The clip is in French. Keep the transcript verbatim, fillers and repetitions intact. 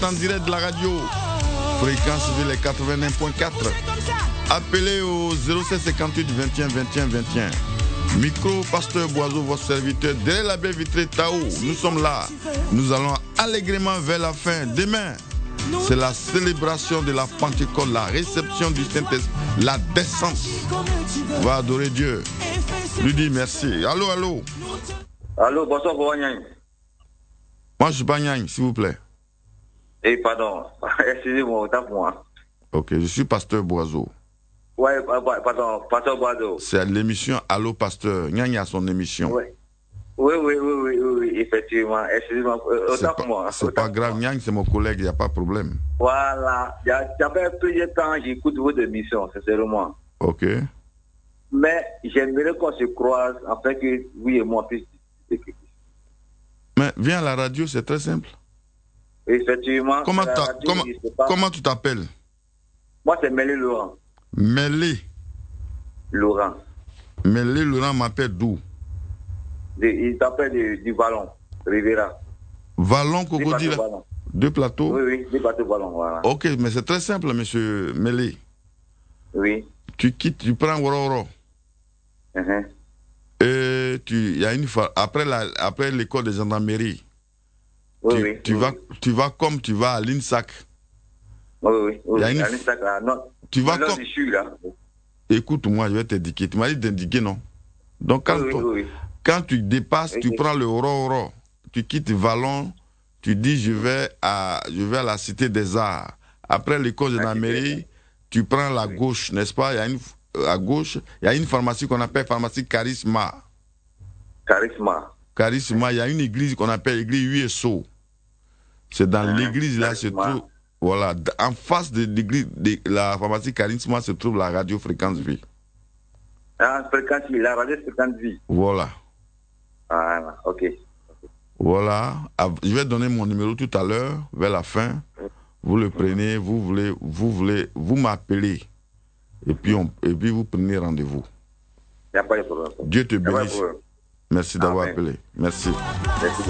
En direct de la radio, fréquence ville quatre-vingt-un point quatre. Appelez au zéro sept cinquante-huit vingt et un vingt et un vingt et un. Micro, Pasteur Boiseau, votre serviteur, derrière la baie vitrée Tao. Nous sommes là. Nous allons allègrement vers la fin. Demain, c'est la célébration de la Pentecôte, la réception du Saint-Esprit, la descente. On va adorer Dieu. Lui dit merci. Allô, allô. Allô, bonsoir, Boignan. Moi, je suis pas Nyang, s'il vous plaît. Eh, pardon. Excusez-moi, autant pour moi. Ok, je suis Pasteur Boiseau. Ouais, pardon, Pasteur Boiseau. C'est l'émission Allô, Pasteur. Nyang a son émission. Ouais. Oui, oui, oui, oui, oui, oui, effectivement. Excusez-moi, autant pour moi. C'est pas grave, Nyang, c'est mon collègue, il n'y a pas de problème. Voilà. Il y a fait plusieurs temps, j'écoute votre émission, sincèrement. Ok. Mais j'aimerais qu'on se croise afin que oui et moi puissions discuter quelque chose. Mais viens à la radio, c'est très simple. Effectivement. Comment, radio, comment, comment tu t'appelles? Moi, c'est Mélie Laurent. Mélie Laurent. Mélie Laurent m'appelle d'où? Il t'appelle du, du Vallon, Rivera. Vallon, Cocody, là? Deux plateaux? Oui, oui, deux plateaux Vallon, voilà. Ok, mais c'est très simple, monsieur Mélie. Oui. Tu quittes, tu prends Wororo. Uh-huh. Et tu, y a une fois, après, la, après l'école de gendarmerie, oui, tu, oui, tu, oui, vas, oui. tu vas comme tu vas à l'INSAC. Oui, oui, oui. Y a une... À l'INSAC, là, non. Tu vas non, comme... je suis là. Écoute-moi, je vais t'indiquer. Tu m'as dit d'indiquer, non? Donc, quand, oui, oui, oui, oui. quand tu dépasses, oui, tu oui. prends le Oro-Oro, tu quittes Vallon, tu dis je vais à, je vais à la Cité des Arts. Après l'école de la mairie, tu prends la oui. gauche, n'est-ce pas? Il y a une, à gauche, il y a une pharmacie qu'on appelle pharmacie Charisma. Charisma. Charisma, il y a une église qu'on appelle l'église Huyeso. C'est dans ah, l'église là se trouve, voilà, en face de l'église, de la pharmacie Charisma se trouve la radio Fréquence Vie. Ah, Fréquence Vie, la radio Fréquence Vie. Voilà. Ah, ok. Voilà. Je vais donner mon numéro tout à l'heure, vers la fin. Vous le prenez, vous voulez, vous voulez, vous m'appelez. Et puis, on, et puis vous prenez rendez-vous. Il n'y a pas de problème. Dieu te bénisse. Merci d'avoir appelé. Merci. Merci.